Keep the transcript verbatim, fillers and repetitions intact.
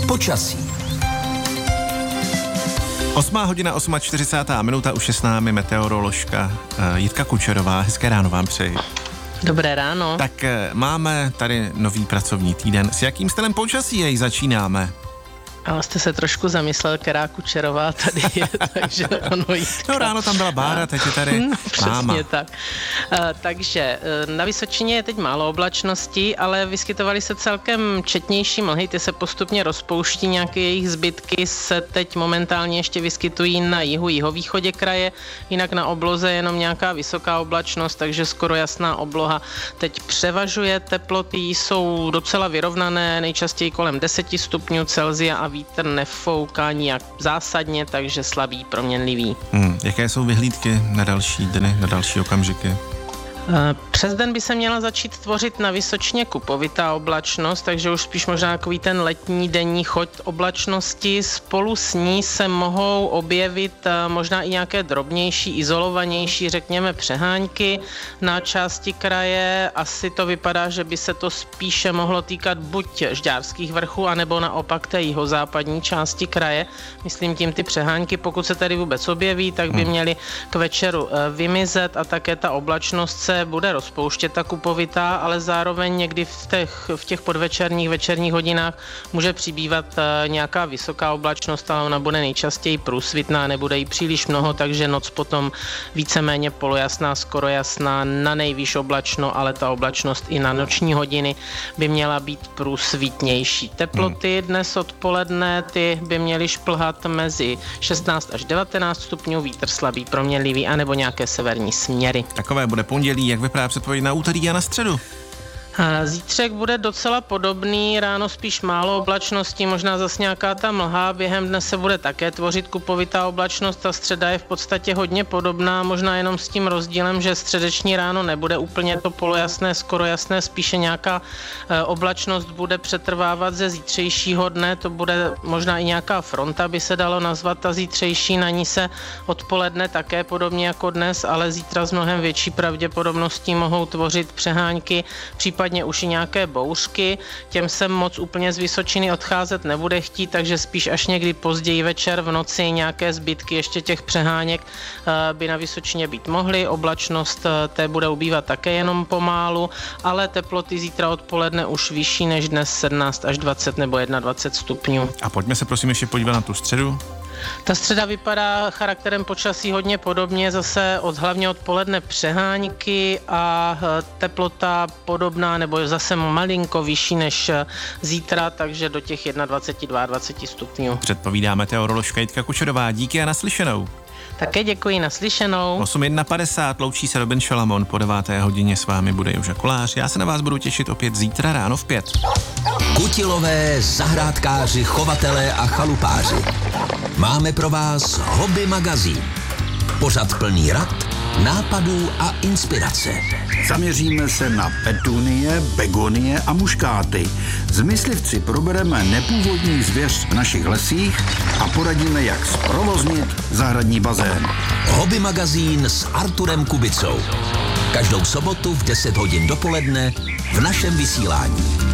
Počasí. Osmá hodina, čtyřicátá osmá minuta, už je s námi meteoroložka Jitka Kučerová. Hezké ráno vám přeji. Dobré ráno. Tak máme tady nový pracovní týden. S jakým stylem počasí jej začínáme? Ale jste se trošku zamyslel, která Kučerová tady je, takže ono Jitka. No ráno tam byla Bára, teď je tady no, přesně máma. tak. Uh, takže uh, na Vysočině je teď málo oblačností, ale vyskytovaly se celkem četnější mlhy, ty se postupně rozpouští, nějaké jejich zbytky se teď momentálně ještě vyskytují na jihu, jihovýchodě kraje, jinak na obloze jenom nějaká vysoká oblačnost, takže skoro jasná obloha. Teď převažuje, teploty jsou docela vyrovnané, nejčastěji kolem deset stupňů Celsia a vítr nefouká nijak zásadně, takže slabý, proměnlivý. Hmm, jaké jsou vyhlídky na další dny, na další okamžiky? Přes den by se měla začít tvořit na Vysočině kupovitá oblačnost, takže už spíš možná takový ten letní denní chod oblačnosti. Spolu s ní se mohou objevit možná i nějaké drobnější, izolovanější, řekněme, přehánky na části kraje. Asi to vypadá, že by se to spíše mohlo týkat buď Žďárských vrchů, anebo naopak té jihozápadní části kraje. Myslím tím ty přehánky, pokud se tady vůbec objeví, tak by měly k večeru vymizet a také ta oblačnost se bude rozpouštět, ta kupovitá, ale zároveň někdy v těch, v těch podvečerních, večerních hodinách může přibývat nějaká vysoká oblačnost, ale ona bude nejčastěji průsvitná, nebude jí příliš mnoho, takže noc potom víceméně polojasná, skoro jasná, na nejvýš oblačno, ale ta oblačnost i na noční hodiny by měla být průsvitnější. Teploty dnes odpoledne, ty by měly šplhat mezi šestnáct až devatenáct stupňů, vítr slabý, proměnlivý, anebo nějaké severní směry. Takové bude pondělí. Jak vypadá předpověď na úterý a na středu? Zítřek bude docela podobný, ráno spíš málo oblačností, možná zase nějaká ta mlha, během dne se bude také tvořit kupovitá oblačnost, ta středa je v podstatě hodně podobná, možná jenom s tím rozdílem, že středeční ráno nebude úplně to polojasné, skoro jasné, spíše nějaká e, oblačnost bude přetrvávat ze zítřejšího dne, to bude možná i nějaká fronta, by se dalo nazvat ta zítřejší, na ní se odpoledne také podobně jako dnes, ale zítra s mnohem větší pravděpodobností mohou tvořit přehánky, případně už i nějaké bouřky, těm se moc úplně z Vysočiny odcházet nebude chtít, takže spíš až někdy později večer v noci nějaké zbytky ještě těch přeháněk by na Vysočině být mohly. Oblačnost té bude ubývat také jenom pomálu, ale teploty zítra odpoledne už vyšší než dnes sedmnáct až dvacet nebo dvacet jedna stupňů. A pojďme se prosím ještě podívat na tu středu. Ta středa vypadá charakterem počasí hodně podobně, zase od hlavně odpoledne přehánky a teplota podobná nebo zase malinko vyšší než zítra, takže do těch dvacet jedna, dvacet dva stupňů. Předpovídá meteoroložka Jitka Kučerová. Díky a naslyšenou. Také děkuji, naslyšenou. osm padesát jedna loučí se Robin Šalamon, po deváté hodině s vámi bude Joža Kolář. Já se na vás budu těšit opět zítra ráno v pět. Kutilové, zahrádkáři, chovatelé a chalupáři. Máme pro vás Hobby magazín. Pořad plný rad, nápadů a inspirace. Zaměříme se na petunie, begonie a muškáty. S myslivci probereme nepůvodní zvěř v našich lesích a poradíme, jak zprovoznit zahradní bazén. Hobby magazín s Arturem Kubicou. Každou sobotu v deset hodin dopoledne v našem vysílání.